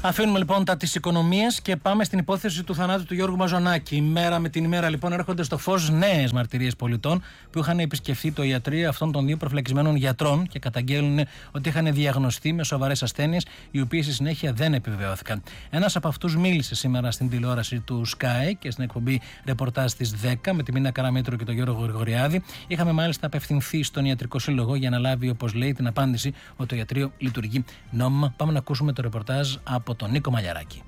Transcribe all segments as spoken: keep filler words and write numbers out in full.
Αφήνουμε λοιπόν τα της οικονομίας και πάμε στην υπόθεση του θανάτου του Γιώργου Μαζονάκη. Η μέρα με την ημέρα λοιπόν έρχονται στο φως νέες μαρτυρίες πολιτών που είχαν επισκεφθεί το ιατρείο αυτών των δύο προφυλακισμένων γιατρών και καταγγέλνουν ότι είχαν διαγνωστεί με σοβαρές ασθένειες, οι οποίες στη συνέχεια δεν επιβεβαιώθηκαν. Ένας από αυτούς μίλησε σήμερα στην τηλεόραση του Sky και στην εκπομπή ρεπορτάζ της δέκα με τη Μίνα Καραμήτρου και τον Γιώργο Γρηγοριάδη. Είχαμε μάλιστα απευθυνθεί στον Ιατρικό Σύλλογο για να λάβει, όπως λέει, την απάντηση ότι το ιατρείο λειτουργεί νόμιμα. Πάμε να ακούσουμε το ρεπορτάζ από τον Νίκο Μαλιαράκη.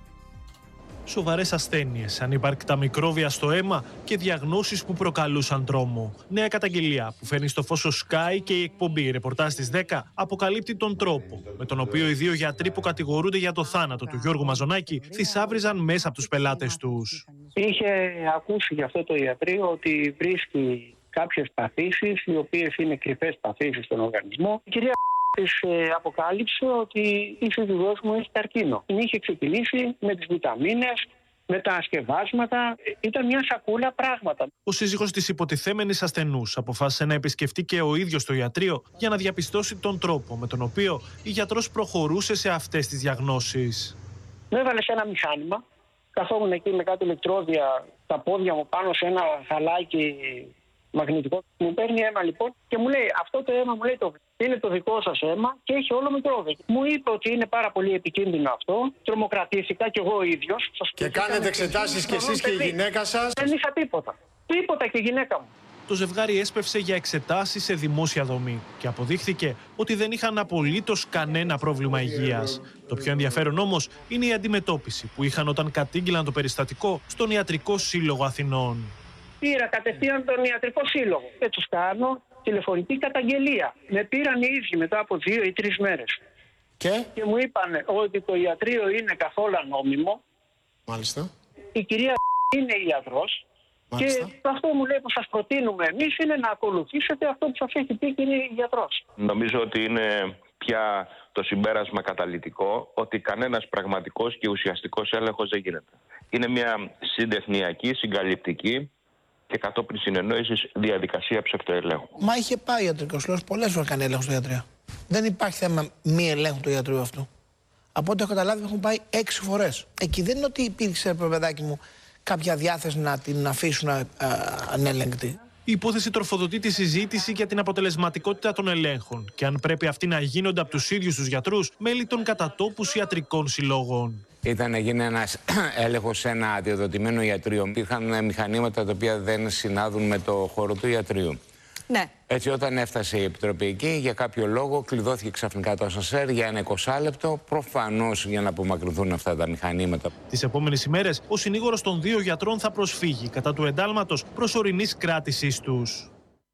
Σοβαρές ασθένειες, ανύπαρκτα μικρόβια στο αίμα και διαγνώσεις που προκαλούσαν τρόμο. Νέα καταγγελία που φέρνει στο φως ο Sky και η εκπομπή ρεπορτάζ της δέκα αποκαλύπτει τον τρόπο με τον οποίο οι δύο γιατροί που κατηγορούνται για το θάνατο του Γιώργου Μαζονάκη θησάβριζαν μέσα από τους πελάτες τους. Είχε ακούσει για αυτό το ιατρείο ότι βρίσκει κάποιες παθήσεις, οι οποίες είναι κρυφές παθήσεις στον οργανισμό. Η κυρία της ε, αποκάλυψε ότι η σύζυγός μου έχει καρκίνο. Την είχε ξεκινήσει με τις βιταμίνες, με τα ασκευάσματα. Ήταν μια σακούλα πράγματα. Ο σύζυγος της υποτιθέμενης ασθενούς αποφάσισε να επισκεφτεί και ο ίδιος το ιατρείο για να διαπιστώσει τον τρόπο με τον οποίο η γιατρός προχωρούσε σε αυτές τις διαγνώσεις. Με έβαλε σε ένα μηχάνημα. Καθόμουν εκεί με κάτι ηλεκτρόδια, τα πόδια μου πάνω σε ένα χαλάκι μαγνητικό. Μου παίρνει αίμα λοιπόν και μου λέει: αυτό το αίμα μου λέει το είναι το δικό σας αίμα και έχει όλο μικρόβια. Μου είπε ότι είναι πάρα πολύ επικίνδυνο αυτό. Τρομοκρατήθηκα κι εγώ ο ίδιος. Και κάνετε εξετάσεις κι εσείς και η γυναίκα σας. Δεν είχα τίποτα. Τίποτα και η γυναίκα μου. Το ζευγάρι έσπευσε για εξετάσεις σε δημόσια δομή και αποδείχθηκε ότι δεν είχαν απολύτως κανένα πρόβλημα υγείας. Το πιο ενδιαφέρον όμως είναι η αντιμετώπιση που είχαν όταν κατήγγειλαν το περιστατικό στον Ιατρικό Σύλλογο Αθηνών. Πήρα κατευθείαν τον Ιατρικό Σύλλογο και τους κάνω τηλεφωνική καταγγελία. Με πήραν οι ίδιοι μετά από δύο ή τρεις μέρες. Και? Και μου είπαν ότι το ιατρείο είναι καθόλου νόμιμο. Μάλιστα. Η κυρία είναι ιατρός. Μάλιστα. Και αυτό μου λέει που σας προτείνουμε εμείς είναι να ακολουθήσετε αυτό που σας έχει πει και είναι ιατρός. Νομίζω ότι είναι πια το συμπέρασμα καταλυτικό ότι κανένας πραγματικός και ουσιαστικός έλεγχος δεν γίνεται. Είναι μια συντεχνιακή, συγκαλυπτική και κατόπιν συνεννόησης διαδικασία ψευτοελέγχου. Μα είχε πάει ο ιατρικός λόγος πολλές φορές κάνει έλεγχο στο ιατρείο. Δεν υπάρχει θέμα μη ελέγχου του ιατρείου αυτού. Από ό,τι έχω καταλάβει έχουν πάει έξι φορές. Εκεί δεν είναι ότι υπήρξε, παιδάκι μου, κάποια διάθεση να την αφήσουν α, α, ανέλεγκτη. Η υπόθεση τροφοδοτεί τη συζήτηση για την αποτελεσματικότητα των ελέγχων και αν πρέπει αυτοί να γίνονται από τους ίδιους τους γιατρούς, μέλη των κατατόπους ιατρικών συλλόγων. Ήταν να γίνει ένας έλεγχος σε ένα αδειοδοτημένο ιατρείο. Υπήρχαν μηχανήματα τα οποία δεν συνάδουν με το χώρο του ιατρείου. Ναι. Έτσι, όταν έφτασε η Επιτροπή εκεί, για κάποιο λόγο κλειδώθηκε ξαφνικά το ασανσέρ για ένα εικοσάλεπτο, προφανώς για να απομακρυνθούν αυτά τα μηχανήματα. Τις επόμενες ημέρες, ο συνήγορος των δύο γιατρών θα προσφύγει κατά του εντάλματος προσωρινής κράτησής τους.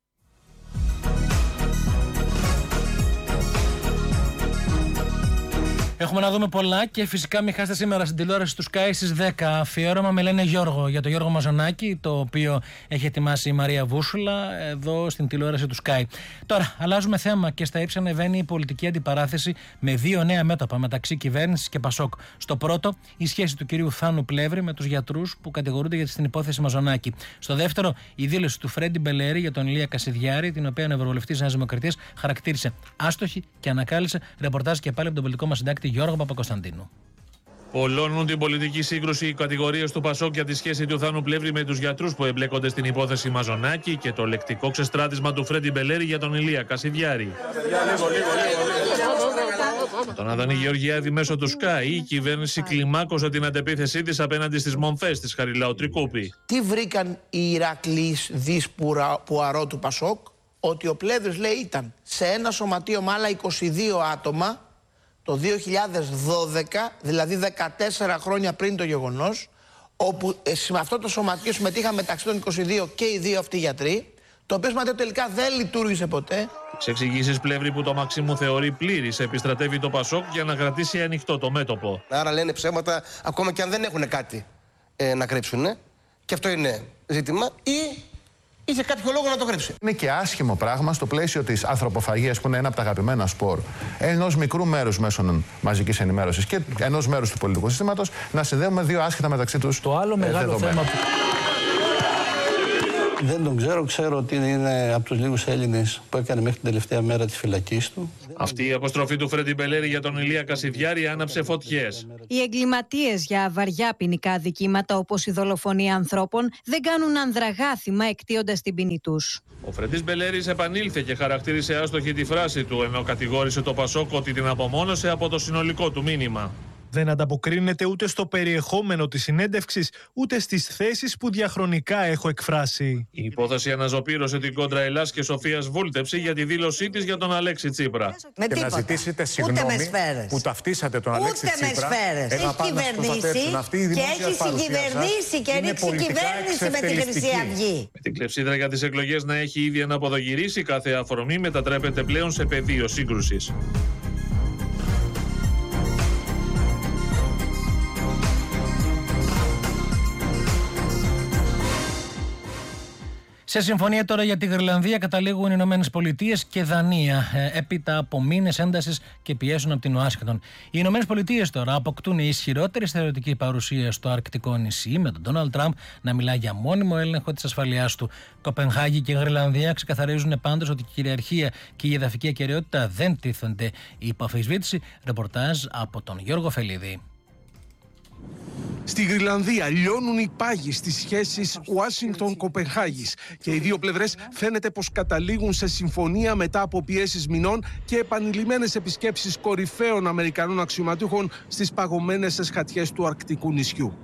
Έχουμε να δούμε πολλά και φυσικά μην χάσετε σήμερα στην τηλεόραση του Sky στις δέκα αφιέρωμα με λένε Γιώργο για τον Γιώργο Μαζονάκη, το οποίο έχει ετοιμάσει η Μαρία Βούσουλα εδώ στην τηλεόραση του Sky. Τώρα, αλλάζουμε θέμα και στα ύψη ανεβαίνει η πολιτική αντιπαράθεση με δύο νέα μέτωπα μεταξύ κυβέρνησης και Πασόκ. Στο πρώτο, η σχέση του κυρίου Θάνου Πλεύρη με τους γιατρούς που κατηγορούνται για την υπόθεση Μαζονάκη. Στο δεύτερο, η δήλωση του Φρέντι Μπελέρη για τον Ηλία Κασιδιάρη, την οποία ο Ευρωβουλευτής Νέας Δημοκρατίας χαρακτήρισε άστοχη και ανακάλυψε. Ρεπορτάζ και πάλι από τον πολιτικό μας συντάκτη Γιώργο Παπακοσταντίνου. Πολλώνουν την πολιτική σύγκρουση οι κατηγορίες του Πασόκ για τη σχέση του Θάνου Πλεύρη με τους γιατρούς που εμπλέκονται στην υπόθεση Μαζονάκη και το λεκτικό ξεστράτισμα του Φρέντι Μπελέρη για τον Ηλία Κασιδιάρη. Τον Αδανή Γεωργιάδη μέσω του Sky, η κυβέρνηση κλιμάκωσε την αντεπίθεσή της απέναντι στις μομφές της Χαριλάου Τρικούπη. Τι βρήκαν οι Ηρακλείς δις Πουαρό του Πασόκ? Ότι ο Πλεύρης, λέει, ήταν σε ένα σωματείο με άλλα είκοσι δύο άτομα το δύο χιλιάδες δώδεκα, δηλαδή δεκατέσσερα χρόνια πριν το γεγονός, όπου σε αυτό το σωματείο συμμετείχαν μεταξύ των είκοσι δύο και οι δύο αυτοί γιατροί, το οποίο σωματείο τελικά δεν λειτουργήσε ποτέ. Σε εξηγήσεις Πλεύρη που το Μαξίμου θεωρεί πλήρης, επιστρατεύει το Πασόκ για να κρατήσει ανοιχτό το μέτωπο. Άρα λένε ψέματα ακόμα και αν δεν έχουν κάτι ε, να κρύψουν. Και αυτό είναι ζήτημα. Ή είχε κάποιο λόγο να το κρύψει. Είναι και άσχημο πράγμα στο πλαίσιο της ανθρωποφαγίας, που είναι ένα από τα αγαπημένα σπορ ενός μικρού μέρους μέσων μαζικής ενημέρωσης και ενός μέρους του πολιτικού συστήματος, να συνδέουμε δύο άσχετα μεταξύ τους. Το άλλο μεγάλο θέμα που... Δεν τον ξέρω. Ξέρω ότι είναι από τους λίγους Έλληνες που έκανε μέχρι την τελευταία μέρα της φυλακής του. Αυτή η αποστροφή του Φρέντι Μπελέρη για τον Ηλία Κασιδιάρη άναψε φωτιές. Οι εγκληματίες για βαριά ποινικά αδικήματα όπως η δολοφονία ανθρώπων δεν κάνουν ανδραγάθημα εκτείοντας την ποινή τους. Ο Φρέντις Μπελέρης επανήλθε και χαρακτήρισε άστοχη τη φράση του, ενώ κατηγόρησε το Πασόκ ότι την απομόνωσε από το συνολικό του μήνυμα. Δεν ανταποκρίνεται ούτε στο περιεχόμενο της συνέντευξης, ούτε στις θέσεις που διαχρονικά έχω εκφράσει. Η υπόθεση αναζωπήρωσε την κόντρα Ελλάς και Σοφίας Βούλτεψη για τη δήλωσή της για τον Αλέξη Τσίπρα. Με και να ζητήσετε συγγνώμη που ταυτίσατε τον Αλέξη Τσίπρα. Ούτε με σφαίρες. Έχει κυβερνήσει και έχει συγκυβερνήσει και ρίξει κυβέρνηση με τη Χρυσή Αυγή. Με την κλεψίδρα για τις εκλογές να έχει ήδη αναποδογυρίσει, κάθε αφορμή μετατρέπεται πλέον σε πεδίο σύγκρουσης. Σε συμφωνία τώρα για τη Γρυλανδία καταλήγουν οι Ηνωμένες Πολιτείες και Δανία, ε, έπειτα από μήνες έντασης και πιέσεων από την Ουάσιγκτον. Οι Ηνωμένες Πολιτείες τώρα αποκτούν ισχυρότερη στρατιωτική παρουσία στο αρκτικό νησί, με τον Ντόναλντ Τραμπ να μιλά για μόνιμο έλεγχο της ασφαλείας του. Κοπενχάγη και Γρυλανδία ξεκαθαρίζουν πάντως ότι η κυριαρχία και η εδαφική ακεραιότητα δεν τίθενται υπό αμφισβήτηση. Ρεπορτάζ από τον Γιώργο Φελίδη. Στη Γρυλανδία λιώνουν οι πάγοι στις σχέσεις Ουάσιγκτον-Κοπενχάγης και οι δύο πλευρές φαίνεται πως καταλήγουν σε συμφωνία μετά από πιέσεις μηνών και επανειλημμένες επισκέψεις κορυφαίων Αμερικανών αξιωματούχων στις παγωμένες εσχατιές του αρκτικού νησιού.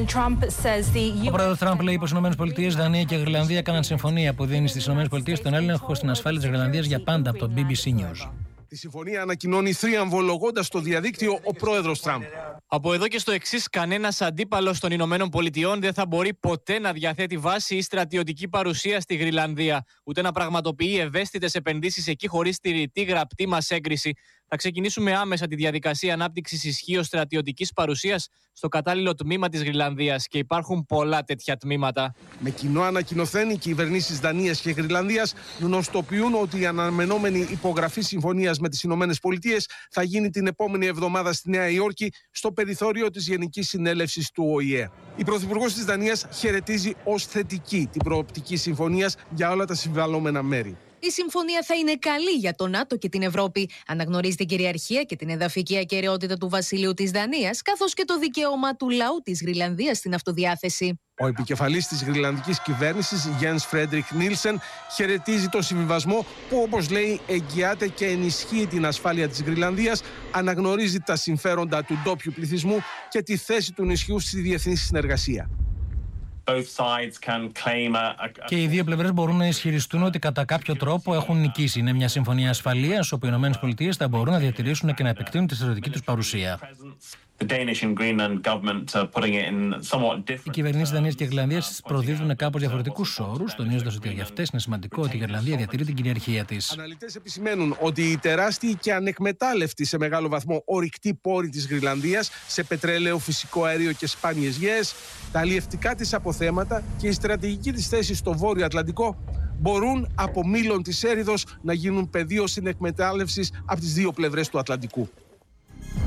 Ο πρόεδρος Τραμπ λέει πως οι ΗΠΑ, Δανία και Γρυλανδία έκαναν συμφωνία που δίνει στις ΗΠΑ τον έλεγχο στην ασφάλεια της Γρυλανδίας για πάντα από το μπι μπι σι News. Τη συμφωνία ανακοινώνει θρίαμβολογώντας στο διαδίκτυο ο πρόεδρος Τραμπ. Από εδώ και στο εξής, κανένας αντίπαλος των Ηνωμένων Πολιτειών δεν θα μπορεί ποτέ να διαθέτει βάση ή στρατιωτική παρουσία στη Γρυλανδία, ούτε να πραγματοποιεί ευαίσθητες επενδύσεις εκεί χωρίς τη ρητή γραπτή μας έγκριση. Θα ξεκινήσουμε άμεσα τη διαδικασία ανάπτυξης ισχύως στρατιωτικής παρουσίας στο κατάλληλο τμήμα της Γρυλανδίας και υπάρχουν πολλά τέτοια τμήματα. Με κοινό ανακοινωθέν, οι κυβερνήσεις Δανίας και Γρυλανδίας γνωστοποιούν ότι η αναμενόμενη υπογραφή συμφωνίας με τις Ηνωμένες Πολιτείες θα γίνει την επόμενη εβδομάδα στη Νέα Υόρκη, στο περιθώριο της Γενικής Συνέλευσης του Ο Η Ε. Η Πρωθυπουργός της Δανίας χαιρετίζει ως θετική την προοπτική συμφωνίας για όλα τα συμβαλόμενα μέρη. Η συμφωνία θα είναι καλή για το ΝΑΤΟ και την Ευρώπη. Αναγνωρίζει την κυριαρχία και την εδαφική ακεραιότητα του Βασιλείου της Δανίας, καθώς και το δικαίωμα του λαού της Γρυλανδίας στην αυτοδιάθεση. Ο επικεφαλής της γρυλανδικής κυβέρνησης, Γιένς Φρέντρικ Νίλσεν, χαιρετίζει το συμβιβασμό που, όπως λέει, εγγυάται και ενισχύει την ασφάλεια της Γρυλανδίας, αναγνωρίζει τα συμφέροντα του ντόπιου πληθυσμού και τη θέση του νησιού στη διεθνή συνεργασία. Και οι δύο πλευρές μπορούν να ισχυριστούν ότι κατά κάποιο τρόπο έχουν νικήσει. Είναι μια συμφωνία ασφαλείας όπου οι Ηνωμένες Πολιτείες θα μπορούν να διατηρήσουν και να επεκτείνουν τη στρατιωτική τους παρουσία. Οι κυβερνήσεις Δανίας και Γρυλανδίας προδίδουν κάπως διαφορετικούς όρους, τονίζοντας ότι για αυτές είναι σημαντικό ότι η Γρυλανδία διατηρεί την κυριαρχία της. Αναλυτές επισημαίνουν ότι οι τεράστιοι και ανεκμετάλλευτοι σε μεγάλο βαθμό ορυκτοί πόροι της Γρυλανδίας σε πετρέλαιο, φυσικό αέριο και σπάνιες γέες, τα αλλιευτικά της αποθέματα και η στρατηγική της θέση στο Βόρειο Ατλαντικό μπορούν από μήλων της έριδος να γίνουν πεδίο συνεκμετάλλευσης από τις δύο πλευρές του Ατλαντικού.